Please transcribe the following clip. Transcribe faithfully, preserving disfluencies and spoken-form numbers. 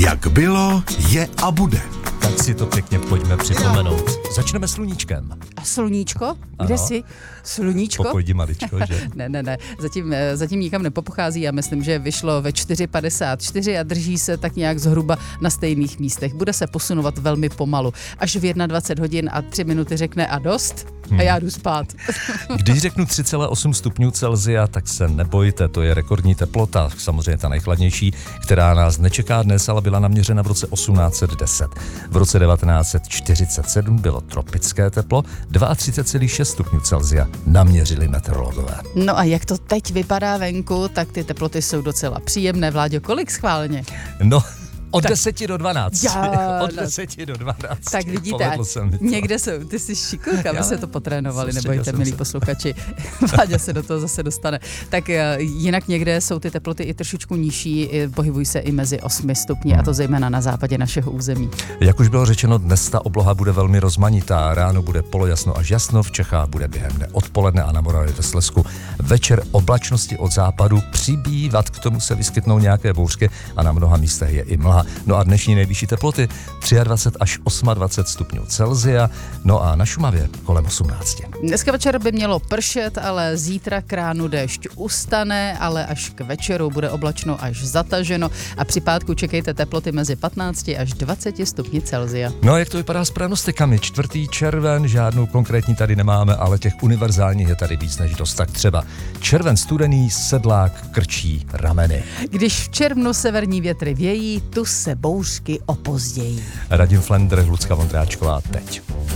Jak bylo, je a bude. Tak si to pěkně pojďme připomenout. Začneme sluníčkem. A sluníčko? Kde Ano. jsi? Sluníčko? Pojdi maličko, že? ne, ne, ne, zatím, zatím nikam nepopochází. Já myslím, že vyšlo ve čtyři padesát čtyři a drží se tak nějak zhruba na stejných místech. Bude se posunovat velmi pomalu. Až v dvacet jedna hodin a tři minuty řekne a dost Hmm. a já jdu spát. Když řeknu tři celá osm stupňů Celsia, tak se nebojte, to je rekordní teplota, samozřejmě ta nejchladnější, která nás nečeká dnes, ale byla naměřena v roce osmnáct set deset. V roce devatenáct set čtyřicet sedm bylo tropické teplo, třicet dva celá šest stupňů Celsia naměřili meteorologové. No a jak to teď vypadá venku, tak ty teploty jsou docela příjemné. Vláďo, kolik schválně? No, od Tak- deseti do dvanácti. Já, Od no. deseti do dvanácti. Tak vidíte, Povedlo se mi to. někde jsou, ty jsi šikulka, aby Já se to potrénovali, soustředil nebojte, jsem milí se. posluchači. Vláďa se do toho zase dostane. Tak eh, jinak někde jsou ty teploty i trošičku nižší, i- pohybují se i mezi osmi stupni, a to zejména na západě našeho území. Jak už bylo řečeno, dnes ta obloha bude velmi rozmanitá. Ráno bude polojasno až jasno, v Čechách bude během dne odpoledne a na Moravě ve Slezsku večer oblačnosti od západu přibývat, k tomu se vyskytnou nějaké bouřky a na mnoha místech je i mlha. No a dnešní nejvyšší teploty dvacet tři až dvacet osm stupňů Celsia, no a na Šumavě kolem osmnáct. Dneska večer by mělo pršet, ale zítra k ránu déšť ustane, ale až k večeru bude oblačno až zataženo a při pátku čekejte teploty mezi patnácti až dvaceti stupni Celsia. No a jak to vypadá s pranostikami? Čtvrtý červen, žádnou konkrétní tady nemáme, ale těch univerzálních je tady víc než dost. Tak třeba červen studený, sedlák krčí rameny. Když v červnu severní větry vějí, tu se bouřky opozdějí. Radim Flender, Lucka Vondráčková teď.